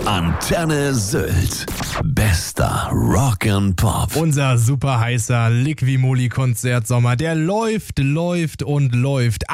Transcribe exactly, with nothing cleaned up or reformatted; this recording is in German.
Antenne Sylt. Bester Rock'n'Pop. Unser super heißer Liqui-Moly-Konzertsommer, der läuft, läuft und läuft.